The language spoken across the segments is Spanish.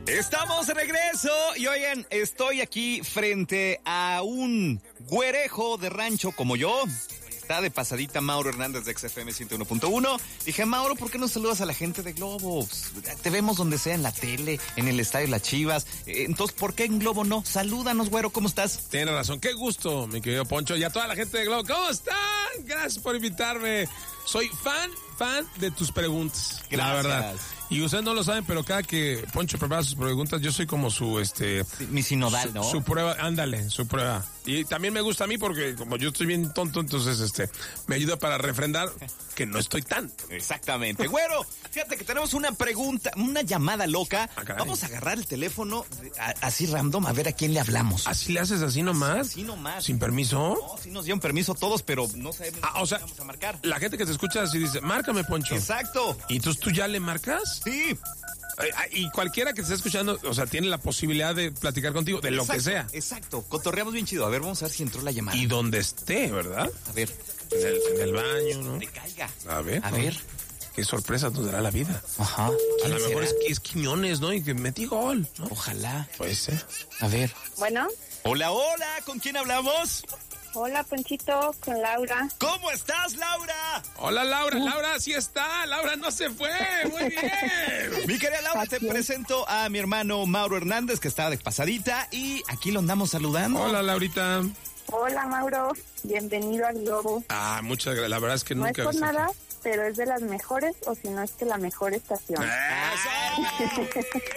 Estamos de regreso y oigan, estoy aquí frente a un güerejo de rancho como yo. Está de pasadita Mauro Hernández de XFM 101.1. Dije, Mauro, ¿por qué no saludas a la gente de Globo? Te vemos donde sea, en la tele, en el estadio Las Chivas. Entonces, ¿por qué en Globo no? Salúdanos, güero, ¿cómo estás? Tienes razón, qué gusto, mi querido Poncho, y a toda la gente de Globo. ¿Cómo están? Gracias por invitarme. Soy fan de tus preguntas. Gracias. La verdad. Y ustedes no lo saben, pero cada que Poncho prepara sus preguntas, yo soy como su, mi sinodal, ¿no? Su prueba, ándale, su prueba. Y también me gusta a mí porque como yo estoy bien tonto, entonces, me ayuda para refrendar que no estoy tan. Exactamente. Güero, fíjate que tenemos una pregunta, una llamada loca. Vamos a agarrar el teléfono así random, a ver a quién le hablamos. ¿Así le haces así nomás? Así nomás. ¿Sin permiso? No, sí nos dieron permiso todos, pero no sabemos vamos a marcar. La gente que te escucha así dice, márcame, Poncho. Exacto. ¿Y entonces tú ya le marcas? Sí. Y cualquiera que te esté escuchando, o sea, tiene la posibilidad de platicar contigo de lo que sea. Exacto, cotorreamos bien chido. A ver, vamos a ver si entró la llamada. Y donde esté, ¿verdad? A ver. En el baño, ¿no? Que caiga. A ver. A ver. Qué sorpresa nos dará la vida. Ajá. A lo mejor es Quiñones, ¿no? Y que metí gol, ¿no? Ojalá. Puede ser. A ver. Bueno. Hola, hola. ¿Con quién hablamos? Hola, Ponchito, con Laura. ¿Cómo estás, Laura? Hola, Laura. Laura sí está. Laura no se fue. Muy bien. Mi querida Laura, te presento a mi hermano Mauro Hernández, que está de pasadita, y aquí lo andamos saludando. Hola, Laurita. Hola, Mauro. Bienvenido al Globo. Muchas gracias. La verdad es que no nunca... No es por nada, pero es de las mejores, o si no es que la mejor estación. ¡Eso!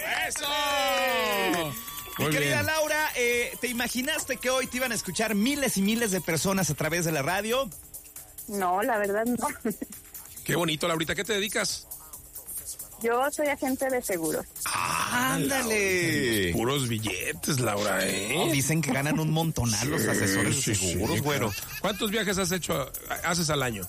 ¡Eso! Mi querida Laura, ¿te imaginaste que hoy te iban a escuchar miles y miles de personas a través de la radio? No, la verdad no. Qué bonito, Laurita. ¿Qué te dedicas? Yo soy agente de seguros. ¡Ándale! Laura, puros billetes, Laura, ¿eh? Dicen que ganan un montonal los asesores de seguros, güero. Claro. ¿Cuántos viajes haces al año?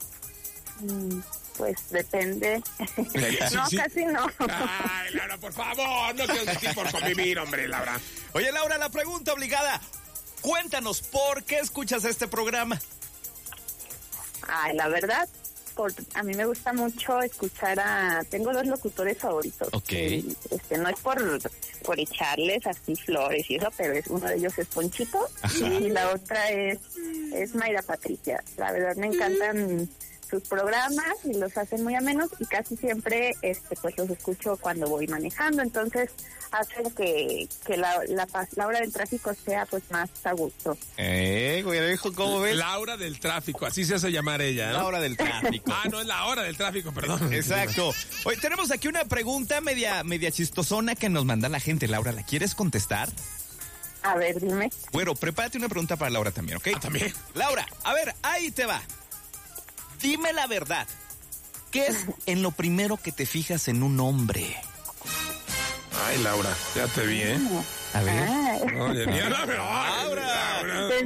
Pues depende. Sí. Casi no. Ay, Laura, por favor, no te decir por convivir, hombre, Laura. Oye, Laura, la pregunta obligada. Cuéntanos, ¿por qué escuchas este programa? Ay, la verdad, a mí me gusta mucho escuchar tengo dos locutores favoritos. Ok. No es por echarles así flores y eso, pero uno de ellos es Ponchito. Ajá. Y la otra es Mayra Patricia. La verdad me encantan sus programas y los hacen muy amenos y casi siempre pues los escucho cuando voy manejando, entonces hacen que la hora del tráfico sea pues más a gusto. Güerejo, ¿cómo ves? La hora del tráfico, así se hace llamar ella, ¿no? La hora del tráfico. No es la hora del tráfico, perdón. Exacto. Hoy tenemos aquí una pregunta media chistosona que nos manda la gente. Laura, ¿la quieres contestar? A ver, dime. Bueno, prepárate una pregunta para Laura también, ¿ok? También. Laura, a ver, ahí te va. Dime la verdad. ¿Qué es en lo primero que te fijas en un hombre? Ay, Laura, ya te vi, ¿eh? A ver. Oye, Laura.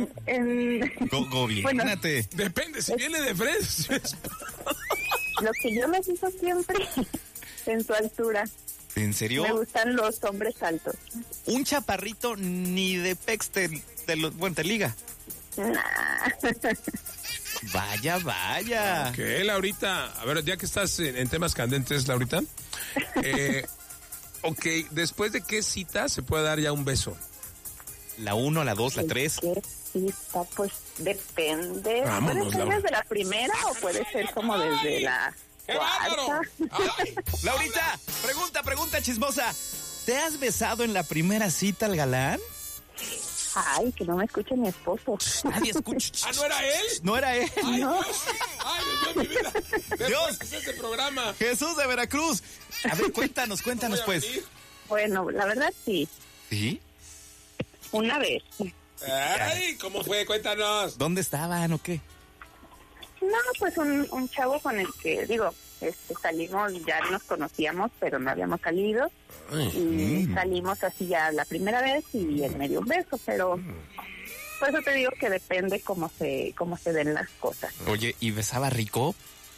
Gobiérnate. Bueno, depende, si viene de frente. Lo que yo me fijo siempre en su altura. ¿En serio? Me gustan los hombres altos. Un chaparrito ni de pex te liga. Nah. Vaya. Ok, Laurita. A ver, ya que estás en temas candentes, Laurita. Ok, ¿después de qué cita se puede dar ya un beso? La 1, la 2, la 3. ¿Qué cita? Pues depende. Vámonos, ¿Puede ser Laura. desde la primera o puede ser como desde la cuarta? Laurita, pregunta chismosa. ¿Te has besado en la primera cita al galán? Ay, que no me escuche mi esposo. Nadie escucha. ¿No era él? ¿No era él? Ay, No. Dios. Ay, Dios mío, mi vida. Dios. ¿Qué es este programa? Jesús de Veracruz. A ver, cuéntanos pues. Bueno, la verdad sí. ¿Sí? Una vez. Ay, ¿cómo fue? Cuéntanos. ¿Dónde estaban o qué? No, pues un chavo con el que, salimos, ya nos conocíamos, pero no habíamos salido. Y salimos así ya la primera vez y él me dio un beso, pero por eso te digo que depende cómo se den las cosas. Oye, ¿y besaba rico?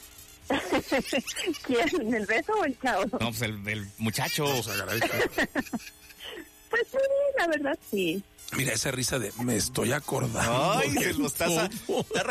¿Quién? ¿El beso o el chavo? No, pues el muchacho. Pues sí, la verdad sí. Mira esa risa de me estoy acordando. Ay, se lo estás